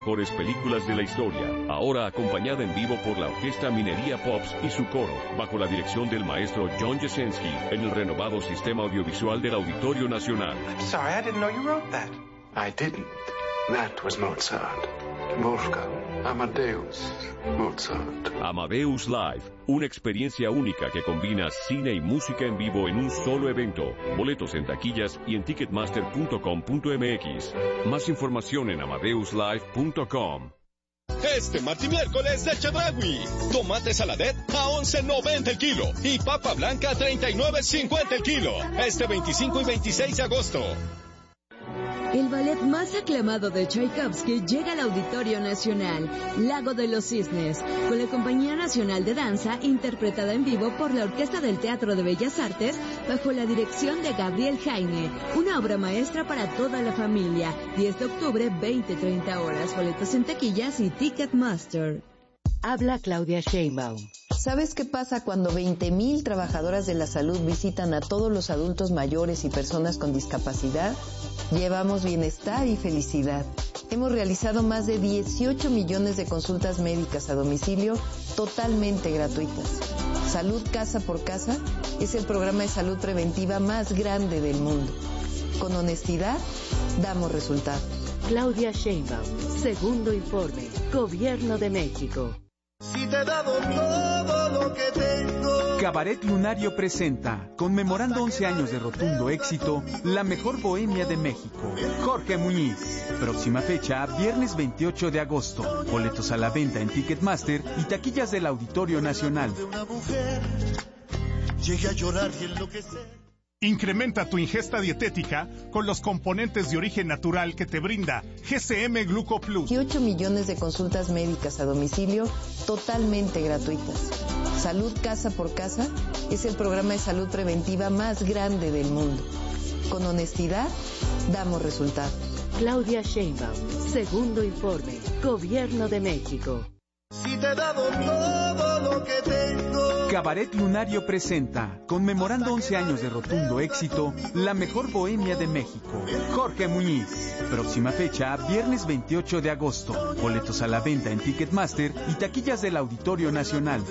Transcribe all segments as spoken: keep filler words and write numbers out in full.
Mejores películas de la historia, ahora acompañada en vivo por la Orquesta Minería Pops y su coro, bajo la dirección del maestro John Jasinski, en el renovado sistema audiovisual del Auditorio Nacional. I'm sorry, I didn't know you wrote that. I didn't. That was Mozart. Wolfgang Amadeus Mozart. Amadeus Live, una experiencia única que combina cine y música en vivo en un solo evento. Boletos en taquillas y en ticketmaster punto com punto m x. Más información en amadeus live punto com. Este martes y miércoles de Chedraui. Tomate saladet a once noventa el kilo y papa blanca a treinta y nueve cincuenta el kilo. Este veinticinco y veintiséis de agosto. El ballet más aclamado de Tchaikovsky llega al Auditorio Nacional, Lago de los Cisnes, con la Compañía Nacional de Danza, interpretada en vivo por la Orquesta del Teatro de Bellas Artes, bajo la dirección de Gabriel Jaime. Una obra maestra para toda la familia. diez de octubre, veinte treinta horas. Boletos en taquillas y Ticketmaster. Habla Claudia Sheinbaum. ¿Sabes qué pasa cuando veinte mil trabajadoras de la salud visitan a todos los adultos mayores y personas con discapacidad? Llevamos bienestar y felicidad. Hemos realizado más de dieciocho millones de consultas médicas a domicilio totalmente gratuitas. Salud Casa por Casa es el programa de salud preventiva más grande del mundo. Con honestidad, damos resultados. Claudia Sheinbaum, segundo informe, Gobierno de México. Si te he dado todo lo que tengo. Cabaret Lunario presenta, conmemorando once años de rotundo éxito, la mejor bohemia de México. Jorge Muñiz. Próxima fecha, viernes veintiocho de agosto. Boletos a la venta en Ticketmaster y taquillas del Auditorio Nacional. Llegué a llorar y enloquecer. Incrementa tu ingesta dietética con los componentes de origen natural que te brinda G C M Gluco Plus. dieciocho millones de consultas médicas a domicilio totalmente gratuitas. Salud Casa por Casa es el programa de salud preventiva más grande del mundo. Con honestidad, damos resultados. Claudia Sheinbaum, segundo informe, Gobierno de México. Si te he dado todo lo que tengo. Cabaret Lunario presenta, conmemorando once años de rotundo éxito, la mejor bohemia de México. Jorge Muñiz. Próxima fecha, viernes veintiocho de agosto. Boletos a la venta en Ticketmaster y taquillas del Auditorio Nacional.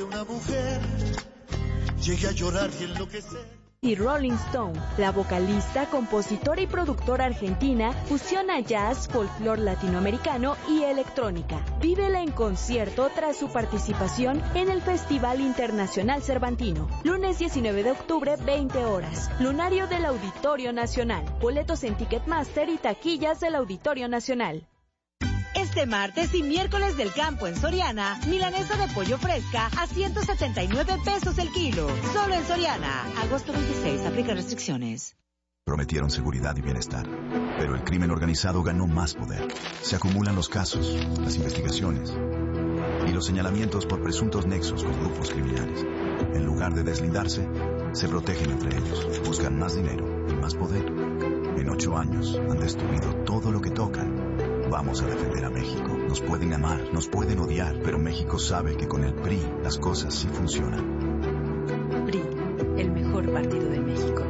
Llegué a llorar y enloquecer. Y Rolling Stone, la vocalista, compositora y productora argentina, fusiona jazz, folclore latinoamericano y electrónica. Vívela en concierto tras su participación en el Festival Internacional Cervantino. Lunes diecinueve de octubre, veinte horas. Lunario del Auditorio Nacional. Boletos en Ticketmaster y taquillas del Auditorio Nacional. Este martes y miércoles del campo en Soriana, milanesa de pollo fresca a ciento setenta y nueve pesos el kilo. Solo en Soriana. Agosto veintiséis, aplica restricciones. Prometieron seguridad y bienestar, pero el crimen organizado ganó más poder. Se acumulan los casos, las investigaciones y los señalamientos por presuntos nexos con grupos criminales. En lugar de deslindarse, se protegen entre ellos, buscan más dinero y más poder. En ocho años han destruido todo lo que tocan. Vamos a defender a México. Nos pueden amar, nos pueden odiar, pero México sabe que con el P R I las cosas sí funcionan. P R I, el mejor partido de México.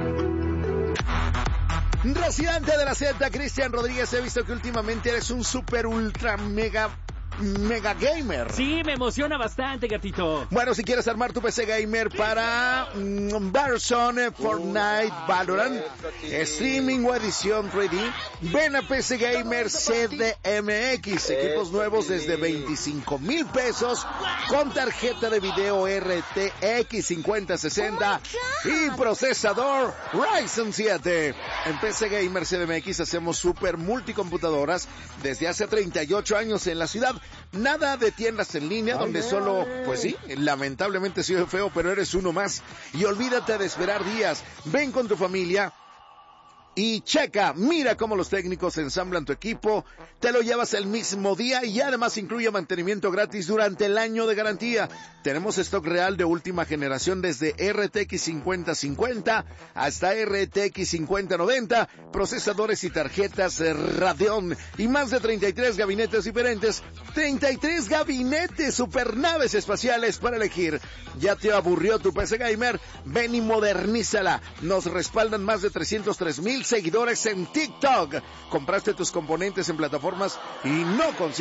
Residente de la Z, Cristian Rodríguez, he visto que últimamente eres un super ultra mega mega gamer. Sí, me emociona bastante, gatito. Bueno, si quieres armar tu P C gamer para mmm, Warzone, Fortnite, Valorant, streaming o edición tres D, ven a P C Gamer C D M X. Equipos nuevos desde veinticinco mil pesos con tarjeta de video R T X cincuenta sesenta y procesador Ryzen siete. En P C Gamer C D M X hacemos super multicomputadoras desde hace treinta y ocho años en la ciudad. Nada de tiendas en línea donde solo, pues sí, lamentablemente soy feo, pero eres uno más. Y olvídate de esperar días. Ven con tu familia y checa, mira cómo los técnicos ensamblan tu equipo, te lo llevas el mismo día y además incluye mantenimiento gratis durante el año de garantía. Tenemos stock real de última generación desde R T X cincuenta cincuenta hasta R T X cincuenta noventa, procesadores y tarjetas Radeon y más de treinta y tres gabinetes diferentes, treinta y tres gabinetes, supernaves espaciales para elegir. ¿Ya te aburrió tu P C Gamer? Ven y modernízala. Nos respaldan más de trescientos tres mil mil seguidores en TikTok. Compraste tus componentes en plataformas y no consigues